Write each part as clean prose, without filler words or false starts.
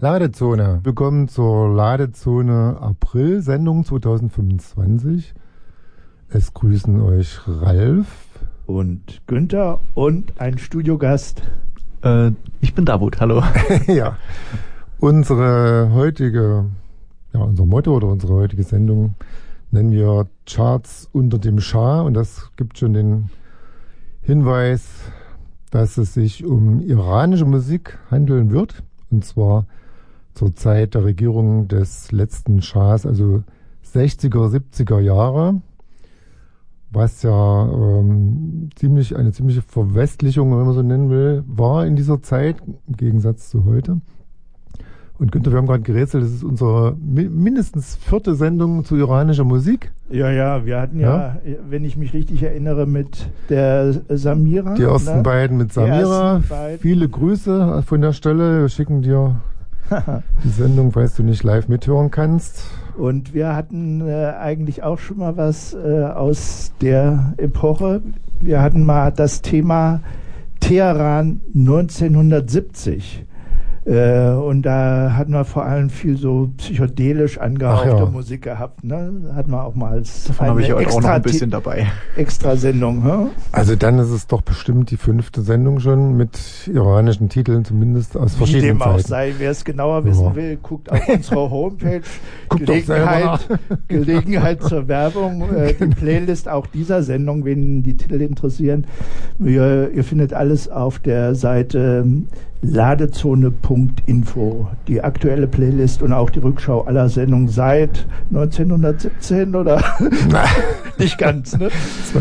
Ladezone. Willkommen zur Ladezone April-Sendung 2025. Es grüßen euch Ralf und Günther und ein Studiogast. Ich bin Davut, hallo. Ja, unser Motto oder unsere heutige Sendung nennen wir Charts unter dem Schah, und das gibt schon den Hinweis, dass es sich um iranische Musik handeln wird, und zwar zur Zeit der Regierung des letzten Schahs, also 60er, 70er Jahre, was ja eine ziemliche Verwestlichung, wenn man so nennen will, war in dieser Zeit, im Gegensatz zu heute. Und Günther, wir haben gerade gerätselt, das ist unsere mindestens 4. Sendung zu iranischer Musik. Ja, wir hatten ja, wenn ich mich richtig erinnere, mit der Samira. Die ersten beiden mit Samira. Viele Grüße von der Stelle. Wir schicken dir die Sendung, falls du nicht live mithören kannst. Und wir hatten eigentlich auch schon mal was aus der Epoche. Wir hatten mal das Thema Teheran 1970. Und da hatten wir vor allem viel so psychedelisch angehauchte Musik gehabt. Ne? Hatten wir auch mal als davon habe ich heute auch noch ein bisschen dabei. Extra Sendung. Hm? Also dann ist es doch bestimmt die 5. Sendung schon mit iranischen Titeln, zumindest aus verschiedenen Zeiten. Wie dem auch sei, wer es genauer wissen will, guckt auf unsere Homepage. Gelegenheit zur Werbung. Die Playlist auch dieser Sendung, wen die Titel interessieren. Ihr findet alles auf der Seite ladezone.info. Die aktuelle Playlist und auch die Rückschau aller Sendungen seit 1917 oder? Nicht ganz, ne?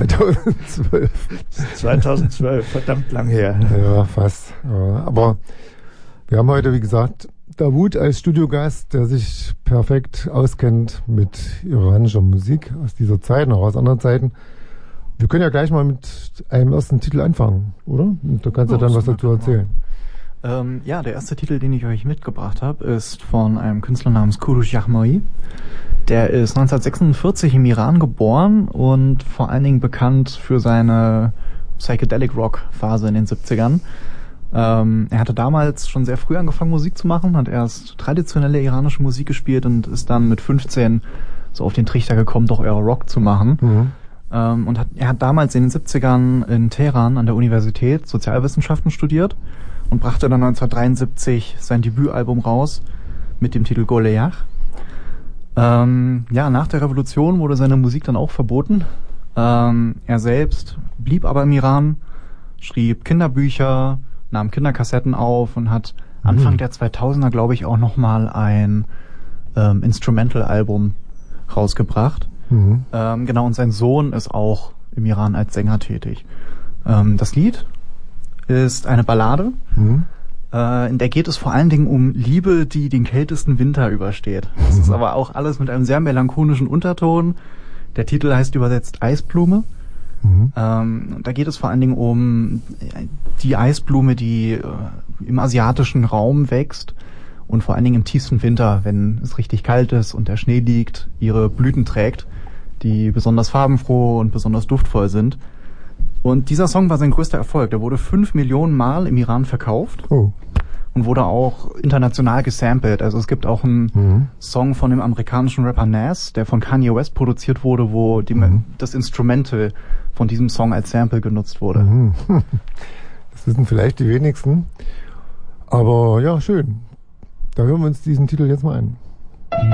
2012, verdammt lang her. Ja, fast. Ja, aber wir haben heute, wie gesagt, Davut als Studiogast, der sich perfekt auskennt mit iranischer Musik aus dieser Zeit, noch aus anderen Zeiten. Wir können ja gleich mal mit einem ersten Titel anfangen, oder? Und da kannst du dann was dazu erzählen. Der erste Titel, den ich euch mitgebracht habe, ist von einem Künstler namens Kurush Yahmoi. Der ist 1946 im Iran geboren und vor allen Dingen bekannt für seine Psychedelic Rock Phase in den 70ern. Er hatte damals schon sehr früh angefangen, Musik zu machen, hat erst traditionelle iranische Musik gespielt und ist dann mit 15 so auf den Trichter gekommen, doch eher Rock zu machen. Mhm. Er hat damals in den 70ern in Teheran an der Universität Sozialwissenschaften studiert und brachte dann 1973 sein Debütalbum raus mit dem Titel Goleyach. Nach der Revolution wurde seine Musik dann auch verboten. Er selbst blieb aber im Iran, schrieb Kinderbücher, nahm Kinderkassetten auf und hat Anfang der 2000er, glaube ich, auch nochmal ein Instrumental-Album rausgebracht. Und sein Sohn ist auch im Iran als Sänger tätig. Das Lied ist eine Ballade, in der geht es vor allen Dingen um Liebe, die den kältesten Winter übersteht. Das ist aber auch alles mit einem sehr melancholischen Unterton. Der Titel heißt übersetzt Eisblume. Da geht es vor allen Dingen um die Eisblume, die im asiatischen Raum wächst und vor allen Dingen im tiefsten Winter, wenn es richtig kalt ist und der Schnee liegt, ihre Blüten trägt, die besonders farbenfroh und besonders duftvoll sind. Und dieser Song war sein größter Erfolg. Der wurde 5 Millionen Mal im Iran verkauft und wurde auch international gesampelt. Also es gibt auch einen Song von dem amerikanischen Rapper Nas, der von Kanye West produziert wurde, wo das Instrumental von diesem Song als Sample genutzt wurde. Das wissen vielleicht die wenigsten. Aber ja, schön. Da hören wir uns diesen Titel jetzt mal an.